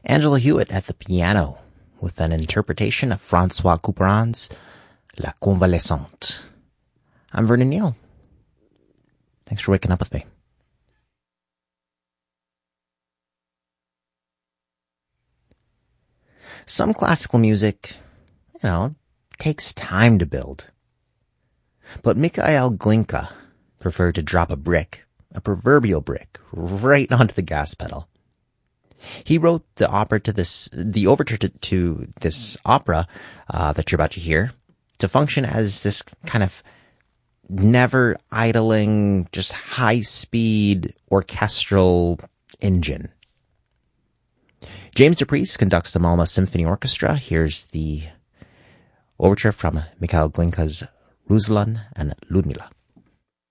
Angela Hewitt at the piano with an interpretation of Francois Couperin's La Convalescente. I'm Vernon Neal. Thanks for waking up with me. Some classical music, takes time to build. But Mikhail Glinka preferred to drop a proverbial brick, right onto the gas pedal. He wrote the overture to this opera that you're about to hear to function as this kind of never idling, just high-speed orchestral engine. James DePriest conducts the Malmö Symphony Orchestra. Here's the overture from Mikhail Glinka's Ruslan and Ludmila.